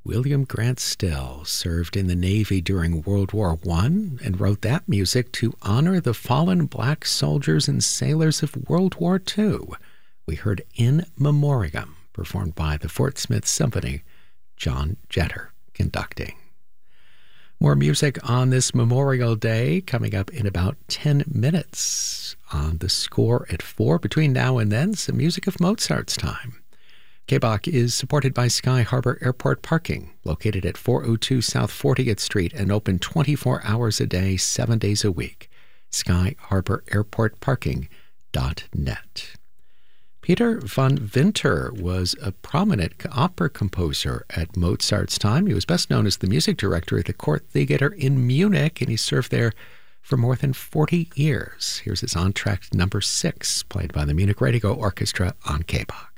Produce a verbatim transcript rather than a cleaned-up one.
William Grant Still served in the Navy during World War One and wrote that music to honor the fallen black soldiers and sailors of World War Two. We heard In Memoriam, performed by the Fort Smith Symphony, John Jetter conducting. More music on this Memorial Day coming up in about ten minutes. On the score at four, between now and then, some music of Mozart's time. K B O C is supported by Sky Harbor Airport Parking, located at four oh two South fortieth Street and open twenty-four hours a day, seven days a week. sky harbor airport parking dot net. Peter von Winter was a prominent opera composer at Mozart's time. He was best known as the music director at the Court Theater in Munich, and he served there for more than forty years. Here's his entr'acte number six, played by the Munich Radio Orchestra on K B O C.